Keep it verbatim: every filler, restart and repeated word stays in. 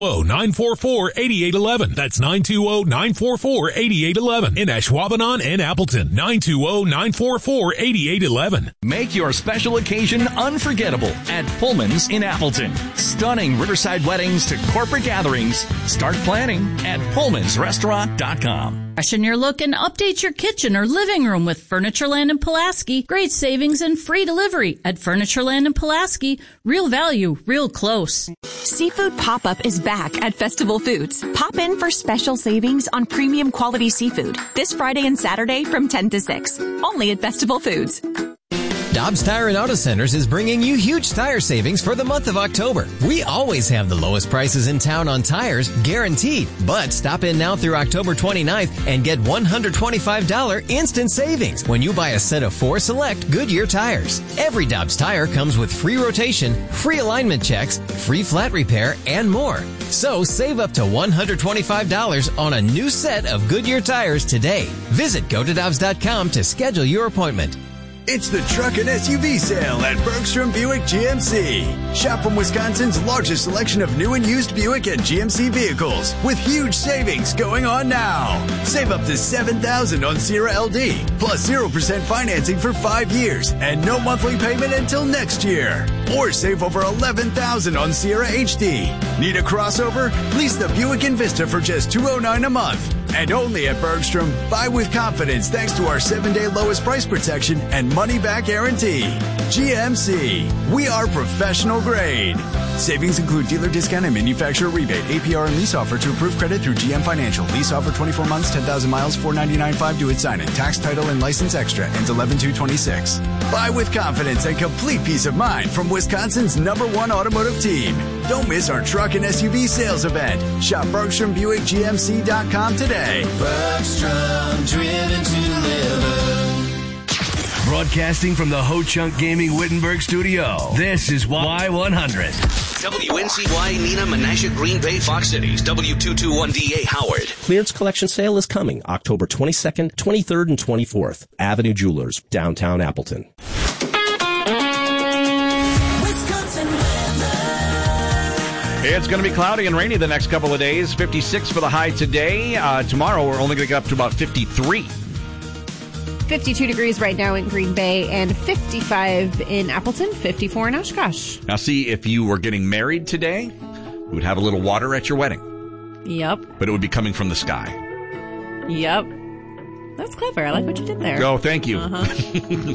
Oh, nine four four, eight eight one one. That's nine two zero, nine four four, eight eight one one. In Ashwaubenon and Appleton. nine two zero, nine four four, eight eight one one. Make your special occasion unforgettable at Pullman's in Appleton. Stunning riverside weddings to corporate gatherings. Start planning at pullmans restaurant dot com. Freshen your look and update your kitchen or living room with Furnitureland in Pulaski. Great savings and free delivery at Furnitureland in Pulaski. Real value, real close. Seafood Pop-Up is back at Festival Foods. Pop in for special savings on premium quality seafood this Friday and Saturday from ten to six. Only at Festival Foods. Dobbs Tire and Auto Centers is bringing you huge tire savings for the month of October. We always have the lowest prices in town on tires, guaranteed. But stop in now through October twenty-ninth and get one hundred twenty-five dollars instant savings when you buy a set of four select Goodyear tires. Every Dobbs tire comes with free rotation, free alignment checks, free flat repair, and more. So save up to one hundred twenty-five dollars on a new set of Goodyear tires today. Visit go to dobbs dot com to schedule your appointment. It's the Truck and S U V sale at Bergstrom Buick G M C. Shop from Wisconsin's largest selection of new and used Buick and G M C vehicles with huge savings going on now. Save up to seven thousand dollars on Sierra L D, plus zero percent financing for five years and no monthly payment until next year. Or save over eleven thousand dollars on Sierra H D. Need a crossover? Lease the Buick Envista for just two hundred nine dollars a month. And only at Bergstrom, buy with confidence thanks to our seven-day lowest price protection and money-back guarantee. G M C, we are professional grade. Savings include dealer discount and manufacturer rebate, A P R and lease offer to approved credit through G M Financial. Lease offer twenty-four months, ten thousand miles, four hundred ninety-nine dollars five due at sign-in. Tax, title, and license extra. Ends eleven two twenty-six. Buy with confidence and complete peace of mind from Wisconsin's number one automotive team. Don't miss our truck and S U V sales event. Shop Bergstrom Buick G M C dot com today. Bergstrom, driven to live. Broadcasting from the Ho Chunk Gaming Wittenberg studio, this is Y one hundred. W N C Y, Neenah, Menasha, Green Bay, Fox Cities, W two twenty-one D A, Howard. Clearance collection sale is coming October twenty-second, twenty-third, and twenty-fourth. Avenue Jewelers, downtown Appleton. It's going to be cloudy and rainy the next couple of days. fifty-six for the high today. Uh, tomorrow, we're only going to get up to about fifty-three. fifty-two degrees right now in Green Bay and fifty-five in Appleton, fifty-four in Oshkosh. Now, see, if you were getting married today, you would have a little water at your wedding. Yep. But it would be coming from the sky. Yep. That's clever. I like what you did there. Oh, thank you. Uh-huh.